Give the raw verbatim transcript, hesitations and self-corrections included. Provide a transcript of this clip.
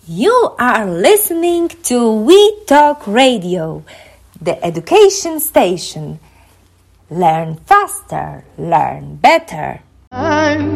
You are listening to We Talk Radio, the education station. Learn faster, learn better. I'm